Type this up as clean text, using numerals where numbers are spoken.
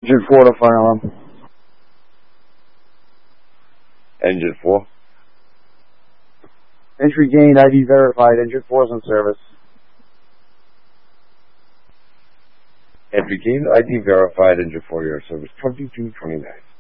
Engine 4 to fire alarm. Engine 4. Entry gained, ID verified. Engine 4 is on service. Entry gained, ID verified. Engine 4 your service 2229.